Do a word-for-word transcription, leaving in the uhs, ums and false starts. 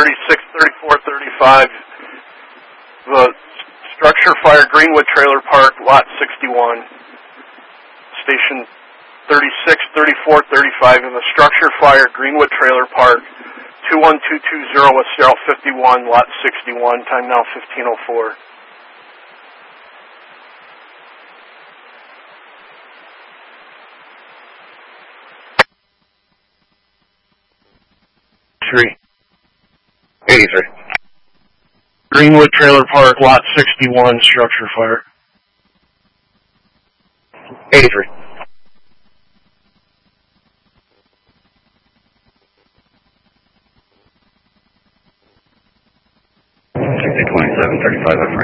thirty-six, thirty-four, thirty-five. The structure fire, Greenwood Trailer Park, lot sixty-one. Station thirty-six, thirty-four, thirty-five, and the structure fire, Greenwood Trailer Park, two one two two zero West Route fifty-one, lot sixty-one, time now fifteen oh four. Three. eighty-three. Greenwood Trailer Park, lot sixty-one, structure fire. eighty-three. twenty-seven thirty-five.